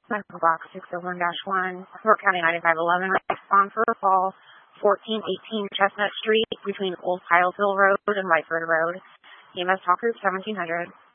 Medical Box 601-1, York County 9511, respond for a call, 1418 Chestnut Street between Old Pilesville Road and Whiteford Road. EMS Talk Group 1700.